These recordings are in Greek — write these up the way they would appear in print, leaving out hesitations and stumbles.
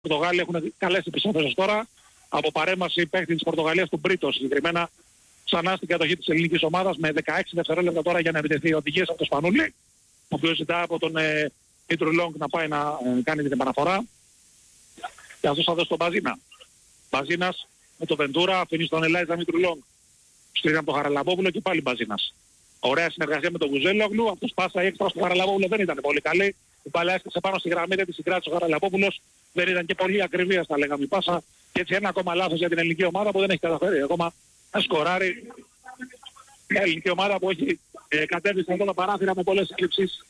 Πορτογάλοι έχουν καλές επισόδους τώρα. Από παρέμβαση παίχτη της Πορτογαλίας του Μπρίτο συγκεκριμένα ξανά στην κατοχή της ελληνικής ομάδας με 16 δευτερόλεπτα τώρα για να επιτεθεί οδηγίες από το Σπανούλη, ο οποίος ζητά από τον Μήτρου Λόγκ να πάει να κάνει την επαναφορά. Και αυτός θα δώσει τον Μπαζίνα. Μπαζίνας με τον Βεντούρα αφήνει στον Ελάιζα Μήτρου Λόγκ. Στείλει από τον Χαραλαμπόπουλο και πάλι Μπαζίνας. Ωραία συνεργασία με τον Κουζέλογλου. Αυτός πάσα έξτρα στον Χαραλαμπόπουλο δεν ήταν πολύ καλή. Η μπάλα έσκασε πάνω στη γραμμή, δεν τη συγκράτησε ο Χαραλαμπόπουλος. Δεν ήταν και πολύ ακριβή, θα λέγαμε η πάσα. Και έτσι ένα ακόμα λάθος για την ελληνική ομάδα που δεν έχει καταφέρει ακόμα να σκοράρει. Μια ελληνική ομάδα που έχει κατέβει σε αυτό το παράθυρα με πολλές εκλήψεις.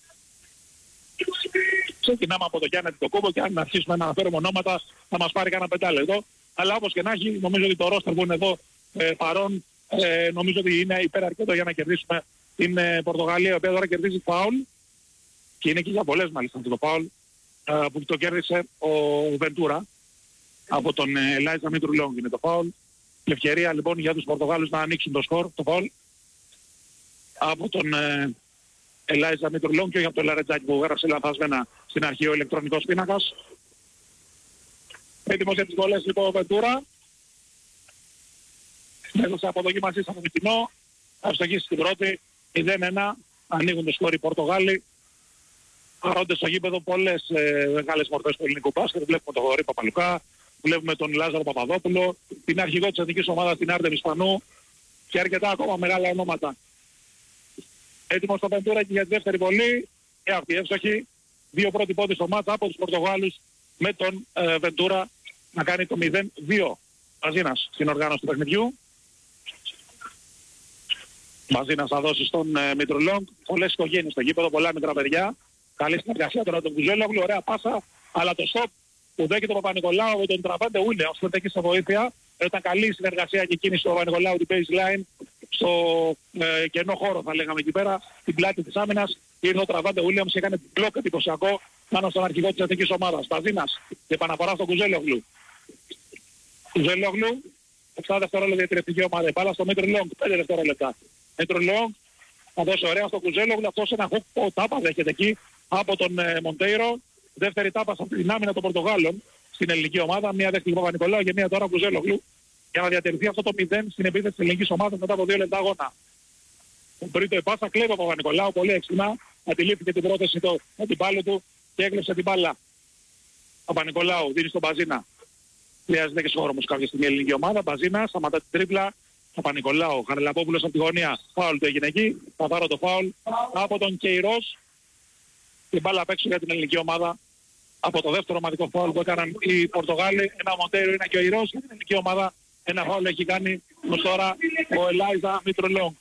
Ξεκινάμε από το Γιάννη Αντιτοκούμπο και αν αρχίσουμε να αναφέρουμε ονόματα θα μας πάρει κανένα πεντάλεπτο. Αλλά όπως και να έχει, νομίζω ότι το ρόστερ που είναι εδώ παρόν, νομίζω ότι είναι υπεραρκετό για να κερδίσουμε την Πορτογαλία, η οποία τώρα κερδίζει φάουλ. Και είναι και για πολλές μάλιστα αυτό το φάουλ που το κέρδισε ο Βεντούρα από τον Ελάιζα Μήτρου Λόγκ είναι το φάουλ. Η ευκαιρία λοιπόν για τους Πορτογάλους να ανοίξουν το σκορ, το φάουλ από τον Ελάιζα Μήτρου Λόγκ και όχι από τον Λαρετζάκη που έγραψε λαθασμένα στην αρχή ο ηλεκτρονικός πίνακας. Έτοιμος για τις βολές λοιπόν ο Βεντούρα. Έδωσε αποδοχή μαζί στο κοινό. Θα στοχίσει στην πρώτη. 0-1. Ανοίγουν το σκορ οι Πορτογάλοι. Χαρόντες στο γήπεδο πολλές μεγάλες μορφές του ελληνικού μπάσκετ. Βλέπουμε τον Θοδωρή Παπαλουκά, βλέπουμε τον Λάζαρο Παπαδόπουλο, την αρχηγό της εθνικής ομάδας την Άρτεμις Σπανού και αρκετά ακόμα μεγάλα ονόματα. Έτοιμος στο Βεντούρα και για τη δεύτερη βολή. Και αυτή εύστοχη. Δύο πρώτοι πόντοι στο μάτς από τους Πορτογάλους με τον Βεντούρα να κάνει το 0-2. Μαζίνας στην οργάνωση του παιχνιδιού. Μαζίνας θα δώσει στον Μητρουλόγκ. Πολλές οικογένειες στο γήπεδο, πολλά μικρά παιδιά. Καλή συνεργασία τώρα τον Κουζέλογλου, ωραία πάσα. Αλλά το στόπ που δέχεται ο Παπα-Νικολάου με τον Τραβάντε Ούλεος που εκεί στα βοήθεια. Ήταν καλή η συνεργασία και κίνηση του Παπα-Νικολάου την baseline στο κενό χώρο θα λέγαμε εκεί πέρα, την πλάτη της άμυνας. Ήρθε ο Τραβάντε Ούλεος και έκανε μπλοκ εντυπωσιακό πάνω στον αρχηγό της εθνικής ομάδας. Παζίνας και επαναφορά στον Κουζέλογλου. Κουζέλογλου, 7 δευτερόλεπτα για την εθνική ομάδα. Επάλα στο Μήτρου Λόγκ, 5 δευτερόλεπτα. Μήτρου Λόγκ θα δώσει ωραία στο Κουζέλογλου, αυτός ένα χοκ τάπα δέχεται εκεί από τον Μοντέιρο. Δεύτερη τάπα από την άμυνα των Πορτογάλων στην ελληνική ομάδα. Μία δέχτηκε ο Παπα-Νικολάου και μία τώρα ο Κουζέλογλου για να διατηρηθεί αυτό το 0 στην επίθεση της ελληνικής ομάδας μετά από 2 λεπτά αγώνα. Ο Μπρίτο επάσα κλέβει ο Παπα-Νικολάου πολύ έξυπνα. Αντιλήφθηκε την πρόταση με την μπάλα του και έκλεψε την μπάλα. Ο Παπα-Νικολάου δίνει στον Μπαζίνα. Χρειάζεται και σχόρο όμως κάποια στιγμή η ελληνική ομάδα. Μπαζίνα σταματά την τρίπλα. Παπα-Νικολάου, Χαραλαμπόπουλος από τη γωνία. Φάουλ του έγινε εκεί. Θα πάρω το φάουλ από τον Κεϊρός. Την μπάλα απ' έξω για την ελληνική ομάδα. Από το δεύτερο ομαδικό φάουλ που έκαναν οι Πορτογάλοι. Ένα Μοντέιρο, ένα Κεϊρός για την ελληνική ομάδα. Ένα φάουλ έχει κάνει ως τώρα ο Ελάιζα Μήτρου Λόγκ.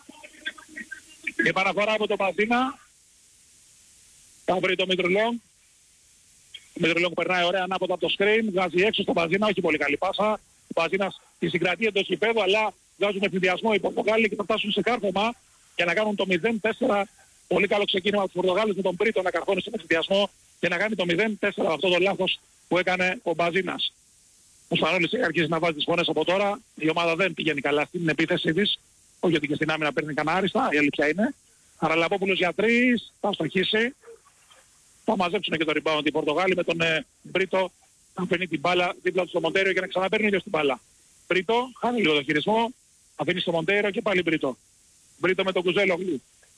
Η παραφορά από τον Μπαζίνα. Θα βρει το Μήτρου Λόγκ. Ο Μήτρου Λόγκ περνάει ωραία ανάποδα από το screen. Βγάζει έξω στον Μπαζίνα, όχι πολύ καλή πάσα. Ο Μπαζίνας τη συγκρατεί εντός γηπέδου, αλλά βγάζουν ευθυνδιασμό οι Πορτογάλοι και θα φτάσουν σε κάρφωμα για να κάνουν το 0-4. Πολύ καλό ξεκίνημα από τους Πορτογάλους με τον Πρίτο να καρφώνει στον ευθυνδιασμό και να κάνει το 0-4 αυτό το λάθος που έκανε ο Μπαζίνας. Ο Σπανούλης έχει αρχίσει να βάζει τις φωνές από τώρα. Η ομάδα δεν πηγαίνει καλά στην επίθεση της. Όχι ότι και στην άμυνα παίρνει κανένα άριστα, η αλήθεια είναι. Χαραλαμπόπουλος για 3, θα στοχίσει. Θα μαζέψουν και το rebound οι Πορτογάλοι με τον Μπρίτο να παίρνει την μπάλα δίπλα του στο Μοντέιρο και να ξαναπαίρνει ίδιος την μπάλα. Μπρίτο, χάνει λίγο το χειρισμό, αφήνει στο Μοντέιρο και πάλι Μπρίτο. Μπρίτο με τον Κουζέλογλου.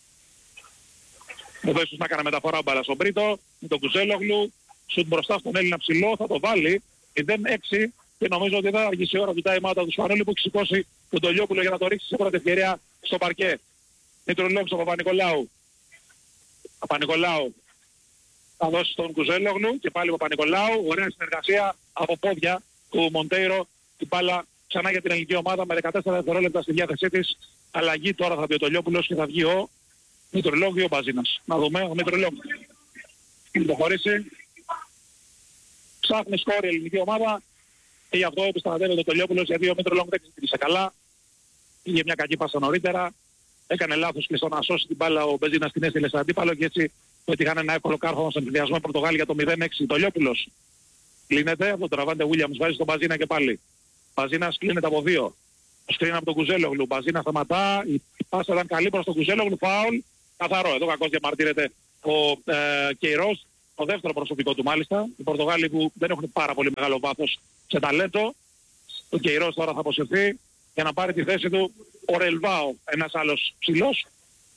Εδώ ίσως να έκανε μεταφορά μπάλα στον Μπρίτο, με τον Κουζέλογλου. Σουτ μπροστά στον Έλληνα ψηλό, θα το βάλει. 0-6 και νομίζω ότι θα αργήσει η ώρα του time out του Σπανούλη που έχει σηκώσει τον Τολιόπουλο για να το ρίξει σε πρώτη ευκαιρία στο παρκέ. Μήτρου Λόγκ στον Παπα-Νικολάου. Παπα-Νικολάου θα δώσει στον Κουζέλογλου και πάλι ο Παπα-Νικολάου. Ωραία συνεργασία από πόδια του Μοντέιρο. Την μπάλα ξανά για την ελληνική ομάδα με 14 δευτερόλεπτα στη διάθεσή της. Αλλαγή τώρα θα πει ο Τολιόπουλος και θα βγει ο Μήτρου Λόγκ ή ο Μπαζίνας. Να δούμε ο Μήτρου Λόγκ. Προχωρήσει. Ψάχνει σκόρ η ελληνική ομάδα και γι' αυτό επιστρατεύεται ο Τολιόπουλος γιατί ο Μήτρου Λόγκ δεν ξεκίνησε καλά. Είχε μια κακή πάσα νωρίτερα. Έκανε λάθος και στο να σώσει την μπάλα ο Μπεζίνας την έστειλε σε αντίπαλο και έτσι πετύχανε ένα εύκολο κάρφωμα στον ενθουσιασμό Πορτογάλη για το 0-6. Τολιόπουλος κλείνεται από τον Τραβάντε Ούλιαμς, βάζει τον Μπαζίνα και πάλι. Μπαζίνας κλείνεται από 2. Σκρίνει από τον Κουζέλογλου. Μπαζίνα σταματά. Η πάσα ήταν καλή προς τον Κουζέλογλου. Φάουλ. Καθαρό. Εδώ κακώς διαμαρτύρεται ο Κεϊρός. το δεύτερο προσωπικό του μάλιστα. Οι Πορτογάλοι που δεν έχουν πάρα πολύ μεγάλο βάθος σε ταλέντο. Ο Κεϊρός τώρα θα αποσυρθεί για να πάρει τη θέση του ο Ρελβάο, ένας άλλος ψηλός,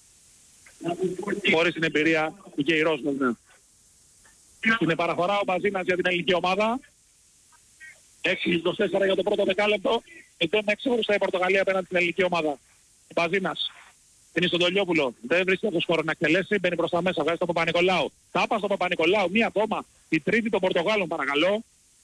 χωρίς την εμπειρία του Κεϊρός. Στην παραφορά ο Μπαζίνας για την ελληνική ομάδα. 6-24 για το πρώτο δεκάλεπτο. Δεν εξόριστα η Πορτογαλία απέναντι στην ελληνική ομάδα. Ο Μπαζίνας είναι στον Τολιόπουλο. Δεν βρίσκεται το σκορ να εκτελέσει. Μπαίνει προς τα μέσα. Βγάζει τον Παπα-Νικολάου. Τάπα στον Παπα-Νικολάου. Μία ακόμα. Η τρίτη των Πορτογάλων παρακαλώ.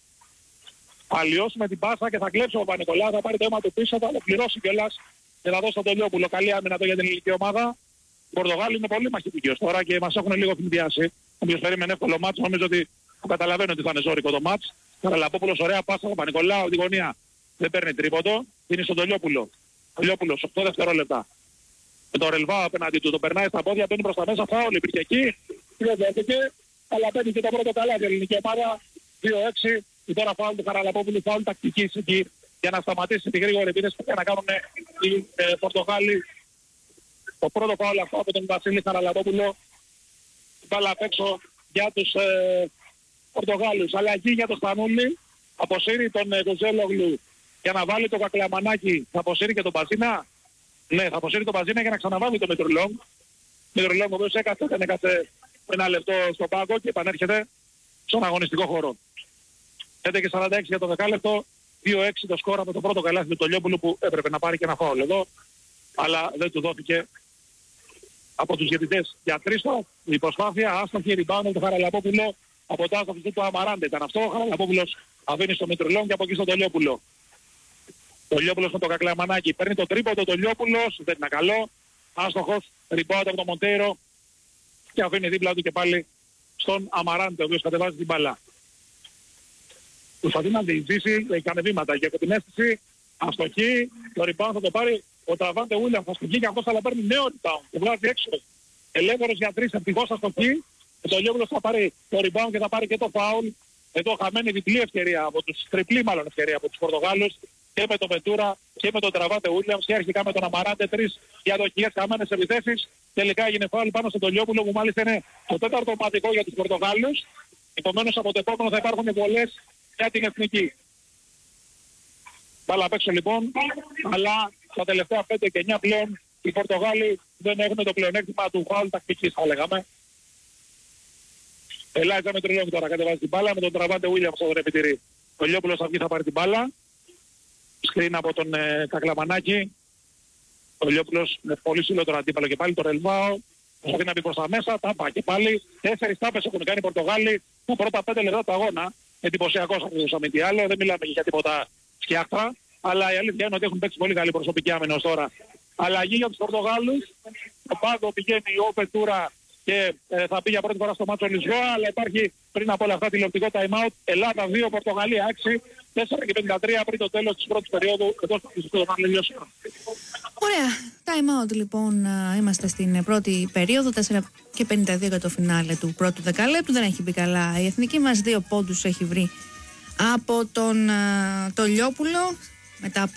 Θα λιώσουμε την πάσα και θα κλέψει ο Παπα-Νικολάου. Θα πάρει το αίμα του πίσω. Θα ολοκληρώσει κιόλας. Και θα δώσει στον Τολιόπουλο. Καλή άμυνα για την ελληνική ομάδα. Οι Πορτογάλοι είναι πολύ μαχητικοί τώρα και μας έχουν λίγο θυμιδιάσει. Όποιος περίμενε εύκολο μάτς, νομίζω ότι καταλαβαίνω ότι θα είναι ζώρικο το μάτς. Καραλαπόπουλος, ωραία πάσα, ο Παπα-Νικολάου, τη γωνία. Δεν παίρνει τρίποντο. Είναι στον Τολιόπουλο. Τολιόπουλος, 8 δευτερόλεπτα. Με τον Ρελβάο απέναντι του, το περνάει στα πόδια, μπαίνει προς τα μέσα, φάουλ υπήρχε εκεί. Δεν δέχτηκε, αλλά παίρνει και το πρώτο καλά η ελληνική ομάδα. 2-6. Η τώρα φάουλ του Καραλαπόπουλου, φάουλ τακτικής εκεί για να σταματήσει τη γρήγορη επίθεση που να κάνουν οι Πορτογάλοι. Το πρώτο φάουλ αυτό από τον Βασίλη Καραλαπόπουλο. Μπάλα απ' έξω για τους Πορτογάλους. Αλλαγή για τον Σπανούλη. Αποσύρει τον Κουζέλογλου για να βάλει το Κακλαμανάκι. Θα αποσύρει και τον Μπαζίνα. Ναι, θα αποσύρει τον Μπαζίνα για να ξαναβάλει τον Μητρουλόγκ. Μητρουλόγκ ο οποίος έκατσε ένα λεπτό στο πάγκο και επανέρχεται στον αγωνιστικό χώρο. 11:46 για το δεκάλεπτο. 2-6 το σκορ από το πρώτο καλάθι του Τολιόπουλου που έπρεπε να πάρει και ένα φάουλ εδώ. Αλλά δεν του δόθηκε από τους διαιτητές για τρίστο. Η προσπάθεια άστοχη rebound του Χαραλαπόπουλο από το άστοχη του Αμαράντε. Ήταν αυτό. Ο Χαραλαπόπουλος αφήνει στο Μητρουλόγκ και από εκεί στο Τολιόπουλο. Τολιόπουλος με το Κακλαμανάκι. Παίρνει το τρίποντο ο Τολιόπουλος. Δεν είναι καλό. Άστοχος. Rebound από τον Μοντέιρο. Και αφήνει δίπλα του και πάλι στον Αμαράντε, ο οποίος κατεβάζει την μπάλα. Προσπαθεί να διεισδύσει, έκανε βήματα και από την αίσθηση αστοχή. Το rebound θα το πάρει ο Τραβάντε Ούλιαμ. Θα αστοχεί και αυτός, αλλά παίρνει νέο rebound. Το βγάζει έξω. Ελεύθερος για 3, ευτυχώς αστοχή. Ο Τολιόπουλος θα πάρει το rebound και θα πάρει και το foul. Εδώ χαμένη διπλή ευκαιρία από τους, τριπλή μάλλον ευκαιρία από τους Πορτογάλους. Και με τον Βεντούρα και με τον Τραβάντε Ούλιαμ. Και αρχικά με τον Αμαράντε. 3 διαδοχικές χαμένες επιθέσεις. Τελικά έγινε foul πάνω στον Τολιόπουλο που μάλιστα είναι το τέταρτο ομαδικό για τους Πορτογάλους. Επομένως από το επόμενο θα υπάρχουν πολλές για την εθνική. Μπάλα απ' έξω λοιπόν, αλλά στα τελευταία 5 και 9 πλέον οι Πορτογάλοι δεν έχουν το πλεονέκτημα του φάουλ τακτικής, θα λέγαμε. Ελάιζα με Τριλόγου τώρα κατεβάζει την μπάλα με τον Τραβάντε Ούλιαμ στον επιτηρή. Ο Λιόπουλος θα βγει, θα πάρει την μπάλα. Σκριν από τον Κακλαμανάκι. Ο Λιόπουλος με πολύ σύλλογο αντίπαλο και πάλι το Ρελβάο. Προσπαθεί να μπει προς τα μέσα, τάπα και πάλι. 4 τάπες έχουν κάνει οι Πορτογάλοι τα πρώτα 5 λεπτά του αγώνα. Εντυπωσιακός αυτός ο μη άλλο, δεν μιλάμε για τίποτα σκιάχτρα. Αλλά η αλήθεια είναι ότι έχουν παίξει πολύ καλή προσωπική άμυνα ως τώρα. Αλλαγή για τους Πορτογάλους. Το πάγκο πηγαίνει ο Πετούρα και θα πει για πρώτη φορά στο μάτσο Λιζιό. Αλλά υπάρχει πριν από όλα αυτά τηλεοπτικό time out. Ελλάδα 2, Πορτογαλία 6. 4 και 53 πριν το τέλος της πρώτης περίοδου. Εδώ στο Μανλελιώσιο. Ωραία. Time out λοιπόν. Είμαστε στην πρώτη περίοδο. 4 και 52 για το φινάλε του πρώτου δεκαλέπτου. Δεν έχει μπει καλά η εθνική μας. 2 πόντους έχει βρει από τον Τολιόπουλο. Μετά από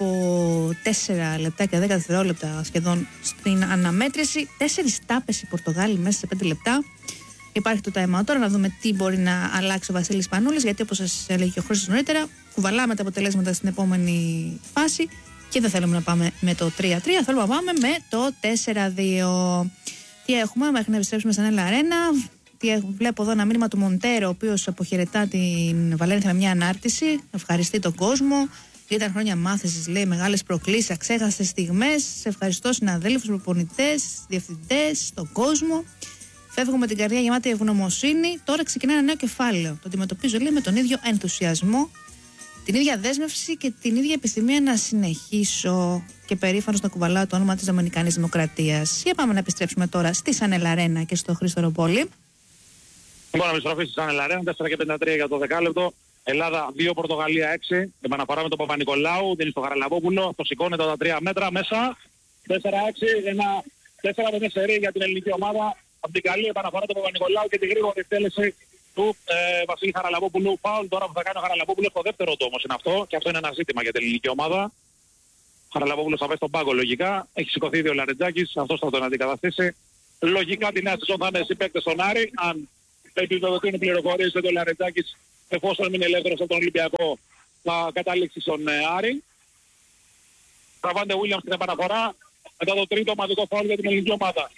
4 λεπτά και 10 δευτερόλεπτα σχεδόν στην αναμέτρηση. 4 τάπες οι Πορτογάλοι μέσα σε 5 λεπτά. Υπάρχει το time out τώρα να δούμε τι μπορεί να αλλάξει ο Βασίλης Πανούλης. Γιατί όπως σας έλεγε και ο Χρήστος νωρίτερα, κουβαλάμε τα αποτελέσματα στην επόμενη φάση. Και δεν θέλουμε να πάμε με το 3-3, θέλουμε να πάμε με το 4-2. Τι έχουμε μέχρι να επιστρέψουμε στην Έλα Αρένα. Βλέπω εδώ ένα μήνυμα του Μοντέρο, ο οποίος αποχαιρετά την Βαλένθια με μια ανάρτηση. Ευχαριστεί τον κόσμο. Ήταν χρόνια μάθησης, λέει, μεγάλες προκλήσεις, αξέχαστες στιγμές. Σε ευχαριστώ συναδέλφους, προπονητές, διευθυντές, τον κόσμο. Φεύγω με την καρδιά γεμάτη ευγνωμοσύνη. Τώρα ξεκινά ένα νέο κεφάλαιο. Το αντιμετωπίζω, λέει, με τον ίδιο ενθουσιασμό, την ίδια δέσμευση και την ίδια επιθυμία να συνεχίσω. Και περήφανος να κουβαλάω το όνομα της Δομινικανής Δημοκρατίας. Για πάμε να επιστρέψουμε τώρα στη Σανέλ Αρένα και στο Χρήστο Ροπόλη. Λοιπόν, επιστροφή στη Σανέλ Αρένα, 4 και 53 για το δεκάλεπτο. Ελλάδα 2, Πορτογαλία 6. Επαναφορά με τον Παπα-Νικολάου, δίνει στο Χαραλαπόπουλο. Το σηκώνεται τα 3 μέτρα μέσα. 4-6, ένα 4 σερί για την ελληνική ομάδα. Από την καλή επαναφορά του Παπα-Νικολάου και τη γρήγορη εκτέλεση του Βασίλη Χαραλαπόπουλου. Φάουλ τώρα που θα κάνει ο Χαραλαπόπουλος, το δεύτερο του όμως είναι αυτό. Και αυτό είναι ένα ζήτημα για την ελληνική ομάδα. Χαραλαπόπουλος θα πάει στον πάγκο λογικά. Έχει σηκωθεί ήδη ο Λαρετζάκης, αυτός θα τον αντικαταστήσει. Λογικά την νέα σεζόν θα είναι συμπαίκτες στον Άρη, αν επιβεβαιωθούν πληροφορίες ότι ο Λαρετζάκης, εφόσον είναι ελεύθερος από τον Ολυμπιακό, θα καταλήξει στον Άρη. Τραβάντε Williams στην επαναφορά μετά το τρίτο ομαδικό φάουλ για την ελληνική ομάδα.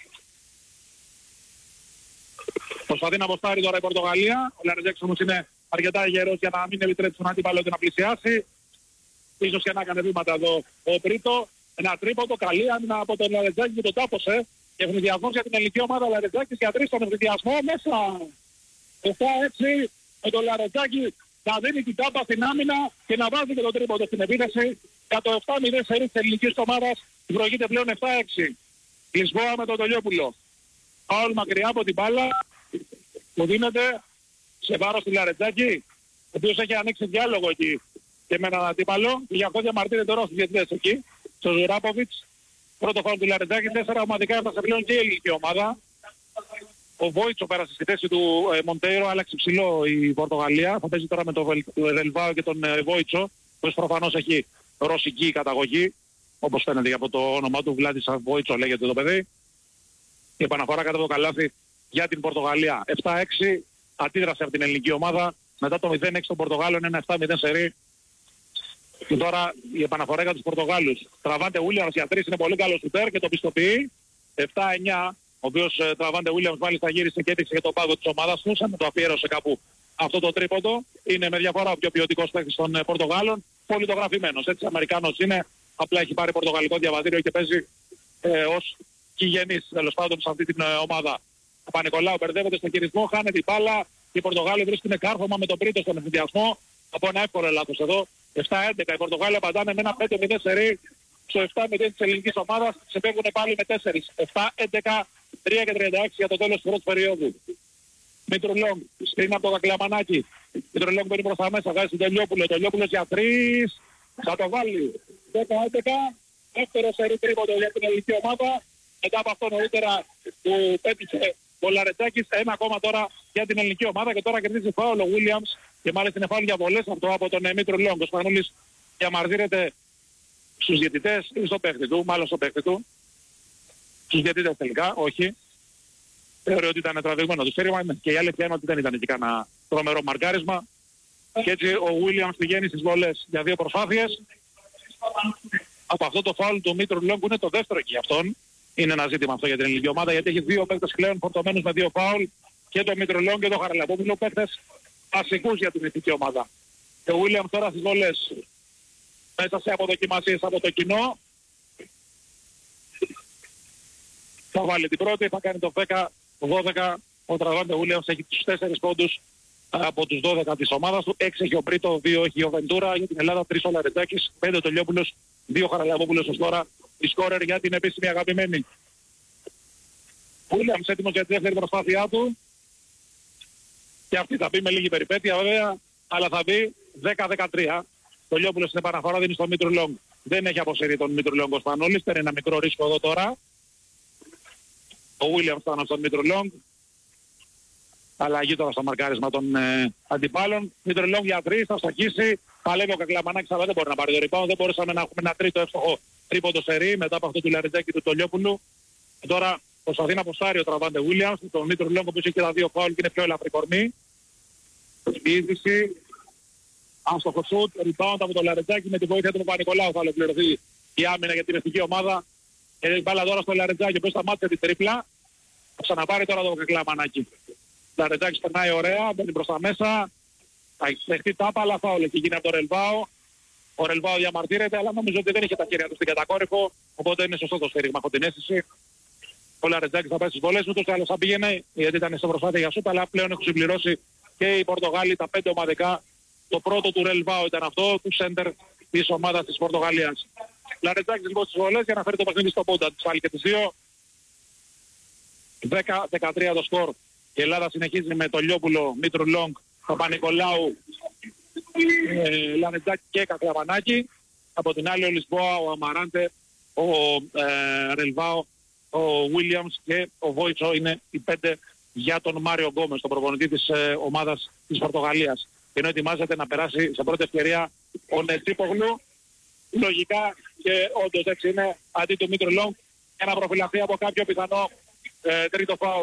Προσπαθεί να αποστάρει τώρα η Πορτογαλία. Ο Λαρετζάκης όμως είναι αρκετά γερός για να μην επιτρέψει τον αντίπαλο να πλησιάσει. Ίσως και να έκανε βήματα εδώ ο Πρίτο. Ένα τρίποντο, καλή άμυνα από τον Λαρετζάκη και τον τάπωσε. Και ευνηδιασμός για την ελληνική ομάδα. Λαρετζάκης για 3 στον ευνηδιασμό μέσα. 7-6 με τον Λαρετζάκη να δίνει την τάπα στην άμυνα και να βάζει και τον τρίποντο στην επίθεση. Για το 7-0 σερί της ελληνικής ομάδας προηγείται πλέον 7-6. Λισβόα με τον Τολιόπουλο. Φάουλ μακριά από την μπάλα που δίνεται σε βάρος του Λαρετζάκη, ο οποίος έχει ανοίξει διάλογο εκεί και με έναν αντίπαλο. Για αυτό διαμαρτύρεται τώρα στους διαιτητές εκεί, στο Ζουράποβιτς. Πρώτο φάουλ του Λαρετζάκη, 4 ομαδικά έφτασε πλέον και η ελληνική ομάδα. Ο Βόιτσο πέρασε στη θέση του Μοντέιρο, άλλαξε ψηλό η Πορτογαλία. Θα παίζει τώρα με τον Ρελβάο και τον Βόιτσο, που προφανώς έχει ρωσική καταγωγή, όπως φαίνεται από το όνομα του, Βλάντισλαβ Βόιτσο λέγεται το παιδί. Η επαναφορά κατά το καλάθι για την Πορτογαλία. 7-6, αντίδρασε από την ελληνική ομάδα. Μετά το 0-6 των Πορτογάλων, ένα 7-0 σερί. Και τώρα η επαναφορά για τους Πορτογάλους. Τραβάντε Williams για 3, είναι πολύ καλό σουτέρ και το πιστοποιεί. 7-9, ο οποίος Τραβάντε Williams μάλιστα γύρισε και έδειξε και τον πάγο της ομάδας του, σαν να το αφιέρωσε κάπου αυτό το τρίποντο. Είναι με διαφορά ο πιο ποιοτικός παίκτης των Πορτογάλων. Πολιτογραφημένος, έτσι Αμερικάνος είναι. Απλά έχει πάρει πορτογαλικό διαβατήριο και παίζει ως κυγενής τέλος πάντων σε αυτή την ομάδα. Ο Παπα-Νικολάου μπερδεύεται στο χειρισμό, χάνει την μπάλα. Οι Πορτογάλοι βρίσκουν κάρφωμα με τον Πρίτο στον ευθυνδιασμό. Από ένα εύκολο λάθος εδώ. 7-11. Οι Πορτογάλοι απαντάνε με ένα 5-0 σερί στο 7-0 της ελληνικής ομάδας. Ξεφεύγουν πάλι με 4. 7-11, 3 και 36 για το τέλος της πρώτης περίοδου. Μητρουλόγκ, σκρίνει από το Κακλαμανάκι. Μητρουλόγκ μπαίνει προς τα μέσα, βγάζει τον Τελειόπουλο. Τελειόπουλος για 3. Θα το βάλει. 10-11. Δεύτερο σερί τρίποντο για την ελληνική ομάδα. Μετά από αυτό νωρίτερα που πέτυχε ο Λαρετζάκης, ένα ακόμα τώρα για την ελληνική ομάδα και τώρα κερδίζει φάουλ ο Williams και μάλιστα είναι φάουλ για βολές αυτό από τον Μητρουλόγκ. Ο Σπανούλης διαμαρτύρεται στους διαιτητές ή στο παίχτη του, μάλλον στο παίχτη του. Στους διαιτητές τελικά, όχι. Θεωρεί ότι ήταν τραβηγμένο το σφαίρημα και η αλήθεια είναι ότι δεν ήταν εκεί κανένα τρομερό μαρκάρισμα. Και έτσι ο Williams πηγαίνει στις βολές για 2 προσπάθειες. Από αυτό το φάουλ του Μητρουλόγκ είναι το δεύτερο και για αυτόν. Είναι ένα ζήτημα αυτό για την ελληνική ομάδα γιατί έχει 2 παίκτες πλέον φορτωμένους με 2 φάουλ και το Μητρουλόγκ και το Χαραλαμπόπουλο, παίκτες βασικούς για την εθνική ομάδα. Και ο Williams τώρα στις βολές μέσα σε αποδοκιμασίες από το κοινό. Θα βάλει την πρώτη, θα κάνει το 10-12. Ο Τραβάντε Williams έχει τους 4 πόντους από τους 12 της ομάδας του. 6 έχει ο Πρίτο, 2 έχει ο Βεντούρα. Για την Ελλάδα 3 ο Λαρετζάκης, 5 ο Τελειόπουλος, 2 Χαραλαμπόπουλος ως τώρα. Η σκόρερ για την επίσημη αγαπημένη. Williams έτοιμος για τη δεύτερη προσπάθειά του. Και αυτή θα μπει με λίγη περιπέτεια βέβαια, αλλά θα μπει 10-13. Το Λιόπουλος στην επαναφορά δίνει στο Μητρουλόγκ. Δεν έχει αποσυρεί τον Μητρουλόγκ ο Σπανούλης, παίρνει ένα μικρό ρίσκο εδώ τώρα. Ο Williams πάνω στον Μητρουλόγκ. Αλλαγή τώρα στο μαρκάρισμα των αντιπάλων. Μητρουλόγκ για 3, θα στοχίσει. Παλεύει ο Κακλαμανάκης, αλλά δεν μπορεί να πάρει το rebound. Δεν μπορούσαμε να έχουμε ένα τρίτο εύστοχο τρίποντο σερί μετά από αυτό του Λαρετζάκη του Τολιόπουλου. Και τώρα προσπαθεί να αποστάρει ο Τραβάντε Williams, τον Μητρουλόγκ που έχει και τα 2 φάουλ και είναι πιο ελαφρύ κορμί. Η είδηση. Άστοχο σουτ, rebound από τον Λαρετζάκη με τη βοήθεια του Παπα-Νικολάου θα ολοκληρωθεί η άμυνα για την εθνική ομάδα. Η μπάλα τώρα στο Λαρετζάκη, ο οποίος σταμάτησε την τρίπλα. Θα ξαναπάρει τώρα το Κακλαμανάκι. Λαρετζάκης περνάει ωραία, μπαίνει προς τα μέσα. Θα δεχτεί τάπα, αλλά φάουλ εκεί γίνει από τον Ρελβάο. Ο Ρελβάο διαμαρτύρεται, αλλά νομίζω ότι δεν είχε τα χέρια του στην κατακόρυφο. Οπότε είναι σωστό το σφαίριγμα, έχω την αίσθηση. Ο Λαρετζάκης θα πάει στις βολές, ούτως ή άλλως θα πήγαινε, γιατί ήταν στο προσπάθεια για σούτ, αλλά πλέον έχουν συμπληρώσει και οι Πορτογάλοι τα 5 ομαδικά. Το πρώτο του Ρελβάο ήταν αυτό, του σέντερ της ομάδας της Πορτογαλίας. Λαρετζάκης λοιπόν στις βολές για να φέρει το παιχνίδι στο πόντα. Τις βάλει και τις 2. 10-13 το σκορ. Η Ελλάδα συνεχίζει με τον Λιόπουλο, Μητρουλόγκ, Παπα-Νικολάου, Λαρετζάκη και Κακλαμανάκη. Από την άλλη ο Λισβόα, ο Αμαράντε, ο Ρελβάο, ο Williams και ο Βόιτσο είναι οι 5 για τον Μάριο Γκόμες, τον προπονητή της ομάδας της Πορτογαλίας. Ενώ ετοιμάζεται να περάσει σε πρώτη ευκαιρία ο Νετσίπογλου. Λογικά και όντως έτσι είναι, αντί του Μητρουλόγκ, για να προφυλαχθεί από κάποιο πιθανό τρίτο φάουλ.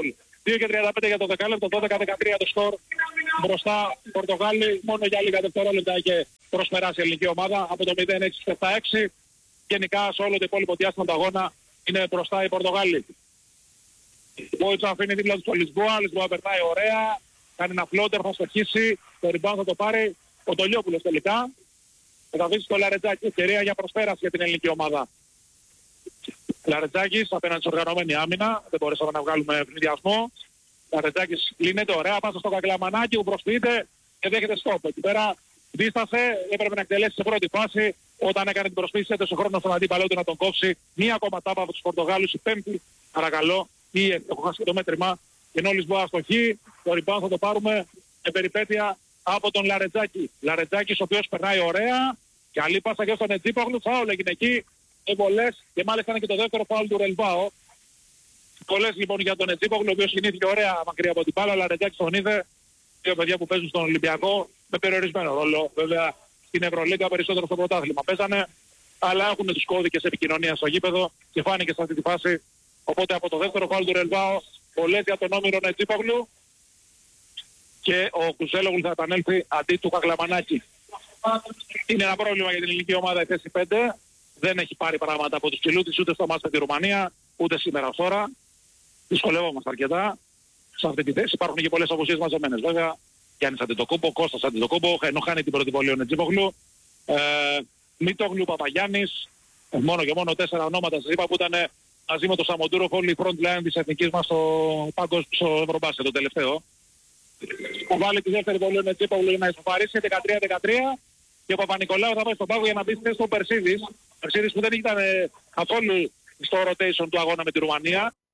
2:35 για το δεκάλεπτο, 12-13 το σκορ. Μπροστά οι Πορτογάλοι, μόνο για λίγα δευτερόλεπτα είχε προσπεράσει η ελληνική ομάδα από το 0-6 στο 7-6. Γενικά σε όλο το υπόλοιπο διάστημα του αγώνα είναι μπροστά οι Πορτογάλοι. Ο Βόιτσα αφήνει δίπλα του στο Λισμπόα, Λισμπόα περνάει ωραία, κάνει ένα φλότερ, θα στοχίσει, το rebound θα το πάρει ο Τολιόπουλος τελικά. Θα αφήσει το Λαρετζάκη, ευκαιρία για προσπέραση για την ελληνική ομάδα. Λαρετζάκης απέναντι σε οργανωμένη άμυνα, δεν μπορέσαμε να βγάλουμε ευνηδιασμό. Λαρετζάκης λύνεται, ωραία, πάσα στο Κακλαμανάκι που προσποιείται και δέχεται στόπ. Εκεί πέρα δίστασε, έπρεπε να εκτελέσει σε πρώτη φάση. Όταν έκανε την προσποίηση έτωσε χρόνο στον αντίπαλό του να τον κόψει. Μία ακόμα τάπα από τους Πορτογάλους, η πέμπτη, παρακαλώ, ή έχω χάσει το μέτρημα. Ενώ Λισμπόα αστοχή, το rebound θα το πάρουμε με περιπέτεια από τον Λαρετζάκη. Λαρετζάκης ο οποίος περνάει ωραία, καλή πάσα και στον Ετζίπογλου, φάουλ έγινε εκεί. Βολές και μάλιστα είναι και το δεύτερο φάουλ του Ρελβάο. Βολές λοιπόν για τον Ετζίπογλου, ο οποίος κινήθηκε ωραία μακριά από την μπάλα. Λαρετζάκης τον είδε. Δύο παιδιά που παίζουν στον Ολυμπιακό με περιορισμένο ρόλο. Βέβαια στην Ευρωλίγκα περισσότερο στο πρωτάθλημα παίζανε, αλλά έχουν τους κώδικες επικοινωνίας στο γήπεδο και φάνηκε σε αυτή τη φάση. Οπότε από το δεύτερο φάουλ του Ρελβάο, βολές για τον όμηρο Ετζίπογλου και ο Κουζέλογλου θα επανέλθει αντί του Κακλαμανάκη. Είναι ένα πρόβλημα για την ελληνική ομάδα η θέση 5. Δεν έχει πάρει πράγματα από τους ψηλούς ούτε στο μάτς με τη Ρουμανία, ούτε σήμερα ως τώρα. Δυσκολεύομαστε αρκετά. Σε αυτή τη θέση υπάρχουν και πολλές απουσίες μαζεμένες βέβαια. Γιάννης Αντετοκούμπο, Κώστας Αντετοκούμπο, ενώ χάνει την πρώτη βολή ο Νετζίπογλου. Μητόγλου, Παπαγιάννης, μόνο και μόνο 4 ονόματα σας είπα που ήταν μαζί με τον Σαμοντούροφ όλοι οι front line της εθνικής μας στο Ευρωμπάσκετ το τελευταίο. Που βάλει τη δεύτερη βολή ο Νετζίπογλου για να ισοφαρίσει 13-13. Και ο Παπα-Νικολάου θα πάει στον πάγο για να μπει στη θέση του Περσίδης. Περσίδης που δεν ήταν καθόλου στο rotation του αγώνα με τη Ρουμανία.